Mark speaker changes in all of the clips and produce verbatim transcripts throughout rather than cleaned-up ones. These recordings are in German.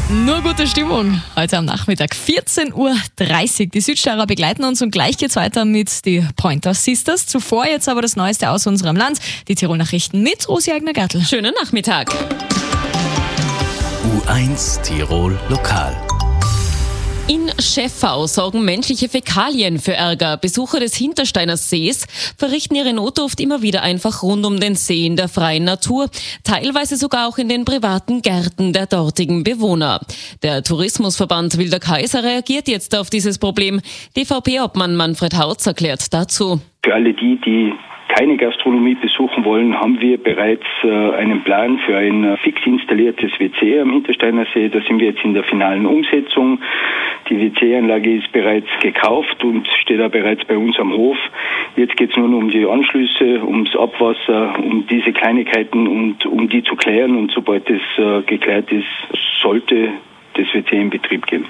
Speaker 1: Nur gute Stimmung heute am Nachmittag, vierzehn Uhr dreißig. Die Südsteirer begleiten uns und gleich geht's weiter mit die Pointer Sisters. Zuvor jetzt aber das Neueste aus unserem Land, die Tirol-Nachrichten mit Rosi Eigner-Gartl.
Speaker 2: Schönen Nachmittag.
Speaker 3: U eins Tirol Lokal.
Speaker 2: In Schäffau sorgen menschliche Fäkalien für Ärger. Besucher des Hintersteiner Sees verrichten ihre Notdurft immer wieder einfach rund um den See in der freien Natur, teilweise sogar auch in den privaten Gärten der dortigen Bewohner. Der Tourismusverband Wilder Kaiser reagiert jetzt auf dieses Problem. D V P-Obmann Manfred Hautz erklärt dazu.
Speaker 4: Für alle die, die keine Gastronomie besuchen wollen, haben wir bereits äh, einen Plan für ein äh, fix installiertes W C am Hintersteiner See. Da sind wir jetzt in der finalen Umsetzung. Die W C-Anlage ist bereits gekauft und steht da bereits bei uns am Hof. Jetzt geht es nur noch um die Anschlüsse, ums Abwasser, um diese Kleinigkeiten und um die zu klären. Und sobald das äh, geklärt ist, sollte das W C in Betrieb gehen.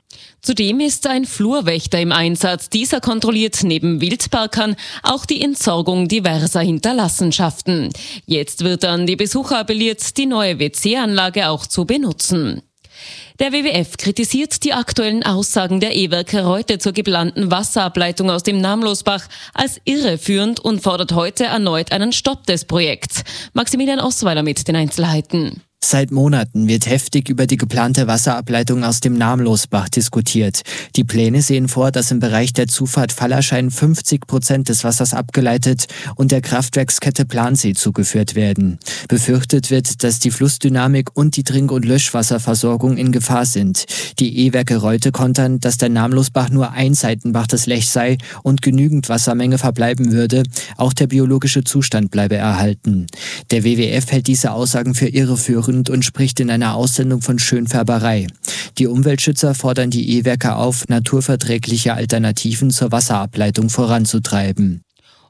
Speaker 2: Zudem ist ein Flurwächter im Einsatz. Dieser kontrolliert neben Wildparkern auch die Entsorgung diverser Hinterlassenschaften. Jetzt wird an die Besucher appelliert, die neue W C-Anlage auch zu benutzen. Der W W F kritisiert die aktuellen Aussagen der E-Werke Reute zur geplanten Wasserableitung aus dem Namlosbach als irreführend und fordert heute erneut einen Stopp des Projekts. Maximilian Osweiler mit den Einzelheiten.
Speaker 5: Seit Monaten wird heftig über die geplante Wasserableitung aus dem Namlosbach diskutiert. Die Pläne sehen vor, dass im Bereich der Zufahrt Fallerschein fünfzig Prozent des Wassers abgeleitet und der Kraftwerkskette Plansee zugeführt werden. Befürchtet wird, dass die Flussdynamik und die Trink- und Löschwasserversorgung in Gefahr sind. Die E-Werke Reute kontern, dass der Namlosbach nur ein Seitenbach des Lech sei und genügend Wassermenge verbleiben würde. Auch der biologische Zustand bleibe erhalten. Der W W F hält diese Aussagen für irreführend und spricht in einer Aussendung von Schönfärberei. Die Umweltschützer fordern die E-Werke auf, naturverträgliche Alternativen zur Wasserableitung voranzutreiben.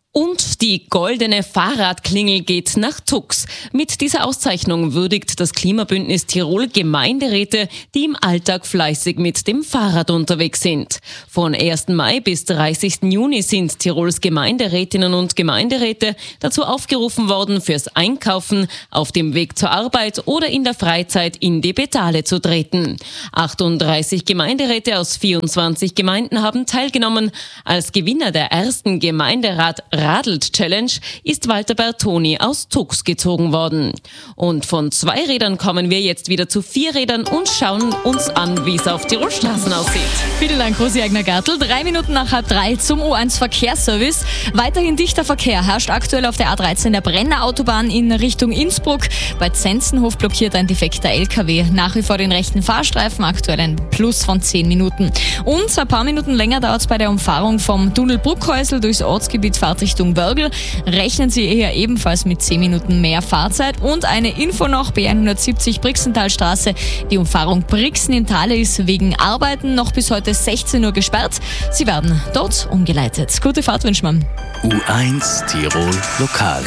Speaker 2: Und die goldene Fahrradklingel geht nach Tux. Mit dieser Auszeichnung würdigt das Klimabündnis Tirol Gemeinderäte, die im Alltag fleißig mit dem Fahrrad unterwegs sind. Von ersten Mai bis dreißigsten Juni sind Tirols Gemeinderätinnen und Gemeinderäte dazu aufgerufen worden, fürs Einkaufen, auf dem Weg zur Arbeit oder in der Freizeit in die Pedale zu treten. achtunddreißig Gemeinderäte aus vierundzwanzig Gemeinden haben teilgenommen. Als Gewinner der ersten Gemeinderat Radelt Challenge ist Walter Bertoni aus Tux gezogen worden. Und von zwei Rädern kommen wir jetzt wieder zu vier Rädern und schauen uns an, wie es auf Tirol Straßen aussieht.
Speaker 1: Vielen Dank, Rosi Eigner-Gartl. Drei Minuten nach halb drei zum U eins Verkehrsservice. Weiterhin dichter Verkehr herrscht aktuell auf der A dreizehn der Brenner Autobahn in Richtung Innsbruck. Bei Zenzenhof blockiert ein defekter L K W nach wie vor den rechten Fahrstreifen. Aktuell ein Plus von zehn Minuten. Und ein paar Minuten länger dauert es bei der Umfahrung vom Tunnel Bruckhäusl durchs Ortsgebiet Fahrt Richtung Wörgl. Rechnen Sie eher ebenfalls mit zehn Minuten mehr Fahrzeit. Und eine Info noch, B hundertsiebzig Brixentalstraße. Die Umfahrung Brixen in Thale ist wegen Arbeiten noch bis heute sechzehn Uhr gesperrt. Sie werden dort umgeleitet. Gute Fahrt wünschen wir.
Speaker 3: U eins Tirol Lokal.